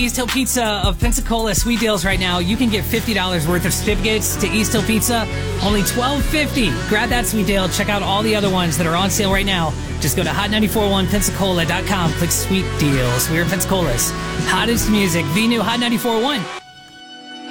East Hill Pizza of Pensacola sweet deals right now. You can get $50 worth of certificates to East Hill Pizza, only $12.50. Grab that sweet deal. Check out all the other ones that are on sale right now. Just go to hot941pensacola.com. Click sweet deals. We're Pensacola's hottest music. The new Hot 94.1.